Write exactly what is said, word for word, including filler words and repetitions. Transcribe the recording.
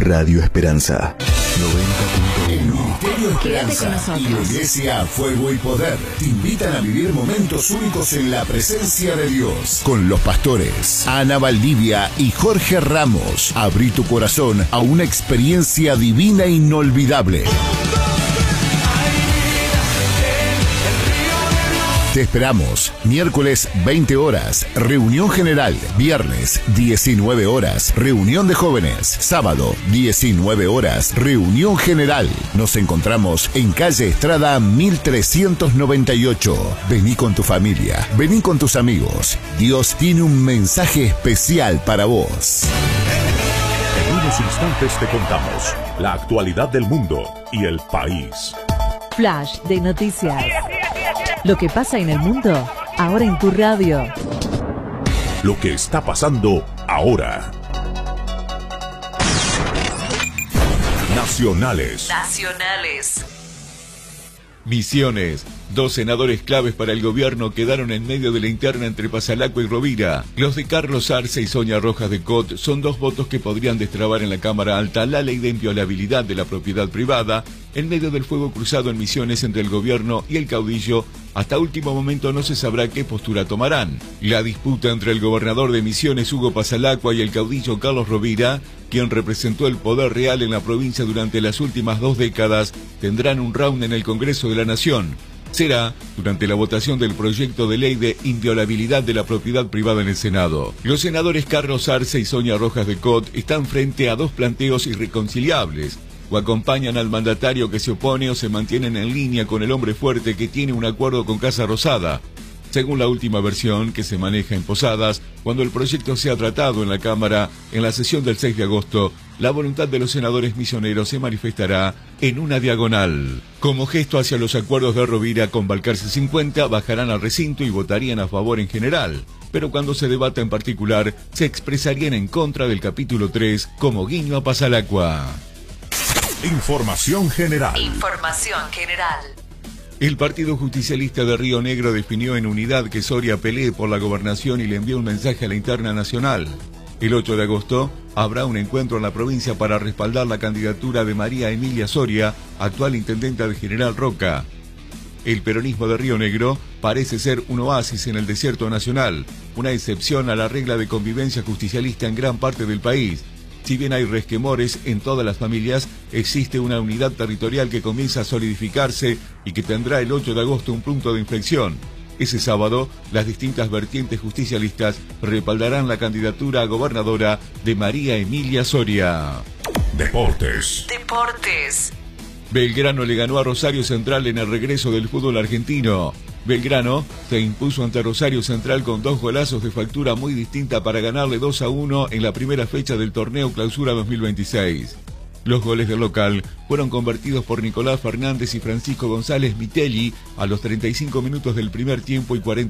Radio Esperanza noventa punto uno. Ministerio Esperanza y la Iglesia Fuego y Poder te invitan a vivir momentos únicos en la presencia de Dios con los pastores Ana Valdivia y Jorge Ramos. Abrí tu corazón a una experiencia divina e inolvidable. Te esperamos. Miércoles veinte horas, reunión general. Viernes diecinueve horas, reunión de jóvenes. Sábado diecinueve horas, reunión general. Nos encontramos en calle Estrada mil trescientos noventa y ocho. Vení con tu familia, vení con tus amigos. Dios tiene un mensaje especial para vos. En unos instantes te contamos la actualidad del mundo y el país. Flash de noticias. Lo que pasa en el mundo, ahora en tu radio. Lo que está pasando ahora. Nacionales. Nacionales. Misiones. Dos senadores claves para el gobierno quedaron en medio de la interna entre Pasalacua y Rovira. Los de Carlos Arce y Sonia Rojas de Cot son dos votos que podrían destrabar en la Cámara Alta la ley de inviolabilidad de la propiedad privada en medio del fuego cruzado en Misiones entre el gobierno y el caudillo. Hasta último momento no se sabrá qué postura tomarán. La disputa entre el gobernador de Misiones, Hugo Pasalacua, y el caudillo Carlos Rovira, quien representó el poder real en la provincia durante las últimas dos décadas, tendrán un round en el Congreso de la Nación. Será durante la votación del proyecto de ley de inviolabilidad de la propiedad privada en el Senado. Los senadores Carlos Arce y Sonia Rojas de Cot están frente a dos planteos irreconciliables. O acompañan al mandatario que se opone o se mantienen en línea con el hombre fuerte que tiene un acuerdo con Casa Rosada. Según la última versión que se maneja en Posadas, cuando el proyecto sea tratado en la Cámara en la sesión del seis de agosto, la voluntad de los senadores misioneros se manifestará en una diagonal. Como gesto hacia los acuerdos de Rovira con Balcarce cincuenta, bajarán al recinto y votarían a favor en general. Pero cuando se debata en particular, se expresarían en contra del capítulo tres como guiño a Pasalacua. Información general. Información general. El Partido Justicialista de Río Negro definió en unidad que Soria pelee por la gobernación y le envió un mensaje a la interna nacional. El ocho de agosto habrá un encuentro en la provincia para respaldar la candidatura de María Emilia Soria, actual intendenta de General Roca. El peronismo de Río Negro parece ser un oasis en el desierto nacional, una excepción a la regla de convivencia justicialista en gran parte del país. Si bien hay resquemores en todas las familias, existe una unidad territorial que comienza a solidificarse y que tendrá el ocho de agosto un punto de inflexión. Ese sábado, las distintas vertientes justicialistas respaldarán la candidatura a gobernadora de María Emilia Soria. Deportes. Deportes. Belgrano le ganó a Rosario Central en el regreso del fútbol argentino. Belgrano se impuso ante Rosario Central con dos golazos de factura muy distinta para ganarle dos a uno en la primera fecha del torneo Clausura dos mil veintiséis. Los goles del local fueron convertidos por Nicolás Fernández y Francisco González Mitelli a los treinta y cinco minutos del primer tiempo y cuarenta